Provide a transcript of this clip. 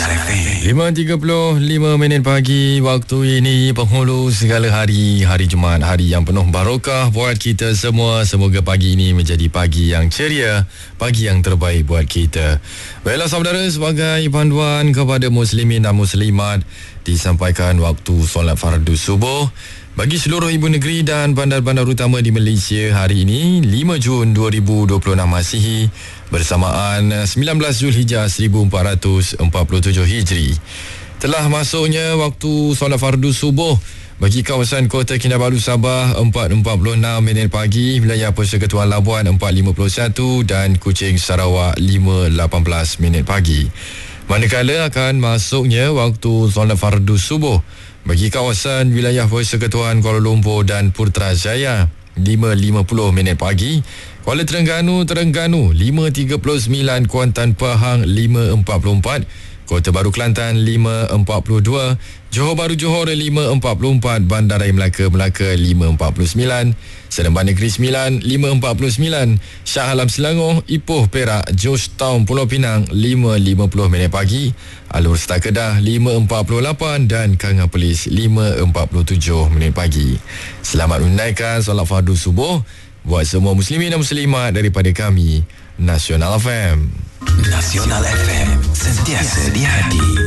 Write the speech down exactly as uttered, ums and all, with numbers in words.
Nasional F M. lima tiga puluh lima minit pagi waktu ini, penghulu segala hari, hari Jumaat, hari yang penuh barokah buat kita semua. Semoga pagi ini menjadi pagi yang ceria, pagi yang terbaik buat kita. Baiklah saudara, sebagai panduan kepada muslimin dan muslimat, disampaikan waktu solat fardu subuh bagi seluruh ibu negeri dan bandar-bandar utama di Malaysia hari ini, lima Jun dua ribu dua puluh enam Masihi, bersamaan sembilan belas Zulhijjah seribu empat ratus empat puluh tujuh Hijri. Telah masuknya waktu solat fardu subuh bagi kawasan Kota Kinabalu Sabah empat empat puluh enam minit pagi, wilayah Persekutuan Labuan empat lima puluh satu dan Kuching Sarawak lima lapan belas minit pagi. Manakala akan masuknya waktu solat fardu subuh bagi kawasan wilayah Persekutuan Kuala Lumpur dan Putrajaya lima lima puluh minit pagi, Kuala Terengganu Terengganu lima tiga puluh sembilan, Kuantan Pahang lima empat puluh empat, Kota Baru Kelantan lima empat puluh dua, Johor Bahru Johor lima empat puluh empat, Bandaraya Melaka Melaka lima empat puluh sembilan, Seremban Negeri sembilan lima empat puluh sembilan, Shah Alam Selangor, Ipoh Perak, Georgetown Pulau Pinang lima lima puluh minit pagi, Alor Setar Kedah lima empat puluh lapan dan Kanga Perlis lima empat puluh tujuh minit pagi. Selamat menunaikan solat fardu subuh buat semua muslimin dan muslimat daripada kami, Nasional F M. Nasional F M, sentiasa di hati.